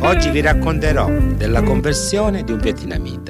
Oggi vi racconterò della conversione di un vietnamita.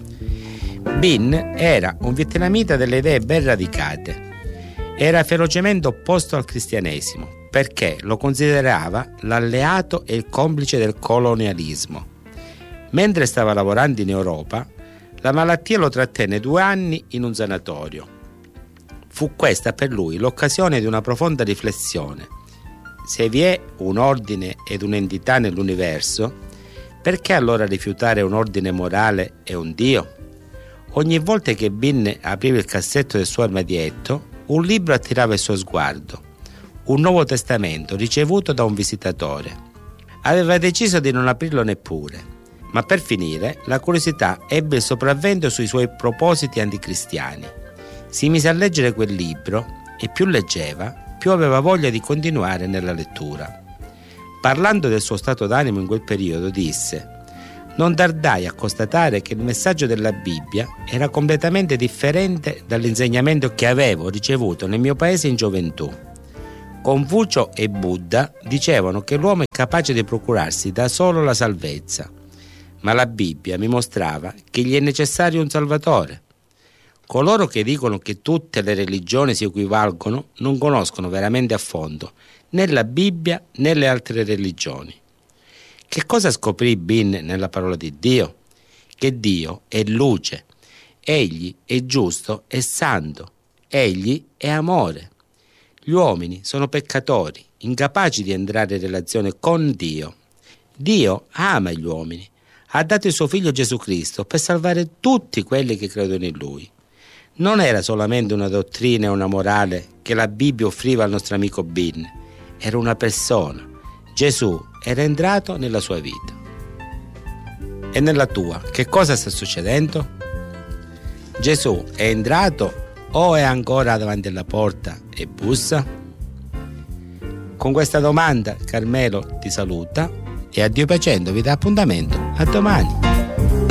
Bin era un vietnamita delle idee ben radicate. Era ferocemente opposto al cristianesimo perché lo considerava l'alleato e il complice del colonialismo. Mentre stava lavorando in Europa, la malattia lo trattenne 2 anni in un sanatorio. Fu questa per lui l'occasione di una profonda riflessione. Se vi è un ordine ed un'entità nell'universo, perché allora rifiutare un ordine morale e un Dio? Ogni volta che Bin apriva il cassetto del suo armadietto, un libro attirava il suo sguardo, un Nuovo Testamento ricevuto da un visitatore. Aveva deciso di non aprirlo neppure, ma per finire la curiosità ebbe il sopravvento sui suoi propositi anticristiani. Si mise a leggere quel libro e più leggeva, più aveva voglia di continuare nella lettura. Parlando del suo stato d'animo in quel periodo, disse: «Non tardai a constatare che il messaggio della Bibbia era completamente differente dall'insegnamento che avevo ricevuto nel mio paese in gioventù. Confucio e Buddha dicevano che l'uomo è capace di procurarsi da solo la salvezza, ma la Bibbia mi mostrava che gli è necessario un Salvatore. Coloro che dicono che tutte le religioni si equivalgono non conoscono veramente a fondo né la Bibbia né le altre religioni». Che cosa scoprì Bin nella parola di Dio? Che Dio è luce, Egli è giusto e santo, Egli è amore. Gli uomini sono peccatori, incapaci di entrare in relazione con Dio. Dio ama gli uomini, ha dato il suo figlio Gesù Cristo per salvare tutti quelli che credono in Lui. Non era solamente una dottrina e una morale che la Bibbia offriva al nostro amico Bin, era una persona. Gesù era entrato nella sua vita. E nella tua, che cosa sta succedendo? Gesù è entrato o è ancora davanti alla porta e bussa? Con questa domanda Carmelo ti saluta e a Dio piacendo vi dà appuntamento a domani.